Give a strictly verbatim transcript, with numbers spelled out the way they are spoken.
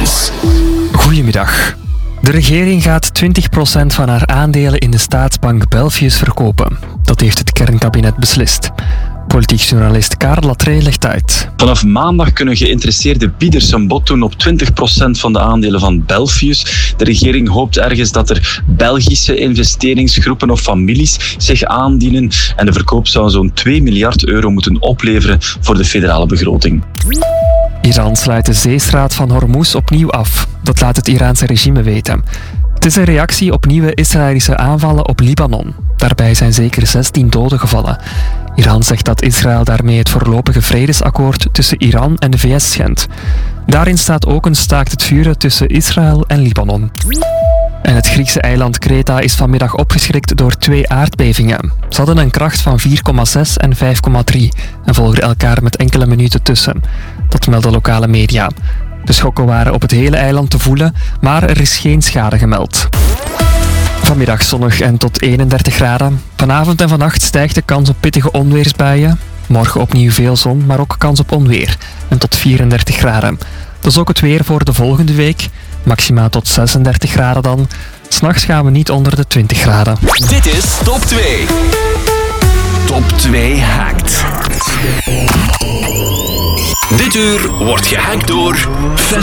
Nieuws. Goedemiddag. De regering gaat twintig procent van haar aandelen in de staatsbank Belfius verkopen. Dat heeft het kernkabinet beslist. Politiek journalist Karel Latree legt uit. Vanaf maandag kunnen geïnteresseerde bieders een bod doen op twintig procent van de aandelen van Belfius. De regering hoopt ergens dat er Belgische investeringsgroepen of families zich aandienen. En de verkoop zou zo'n twee miljard euro moeten opleveren voor de federale begroting. Iran sluit de zeestraat van Hormuz opnieuw af. Dat laat het Iraanse regime weten. Het is een reactie op nieuwe Israëlische aanvallen op Libanon. Daarbij zijn zeker zestien doden gevallen. Iran zegt dat Israël daarmee het voorlopige vredesakkoord tussen Iran en de V S schendt. Daarin staat ook een staakt het vuren tussen Israël en Libanon. En het Griekse eiland Kreta is vanmiddag opgeschrikt door twee aardbevingen. Ze hadden een kracht van vier komma zes en vijf komma drie en volgden elkaar met enkele minuten tussen. Dat melden lokale media. De schokken waren op het hele eiland te voelen, maar er is geen schade gemeld. Vanmiddag zonnig en tot eenendertig graden. Vanavond en vannacht stijgt de kans op pittige onweersbuien. Morgen opnieuw veel zon, maar ook kans op onweer. En tot vierendertig graden. Dat is ook het weer voor de volgende week. Maximaal tot zesendertig graden dan. 'S'nachts gaan we niet onder de twintig graden. Dit is Top twee. Top twee hackt. Dit uur wordt gehackt door